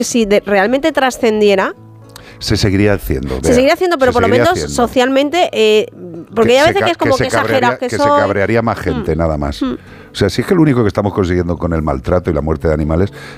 si realmente trascendiera, se seguiría haciendo. Se seguiría haciendo, pero por lo menos socialmente, porque hay veces que es como que exageras que se cabrearía más gente, nada más. O sea, si es que lo único que estamos consiguiendo con el maltrato y la muerte de animales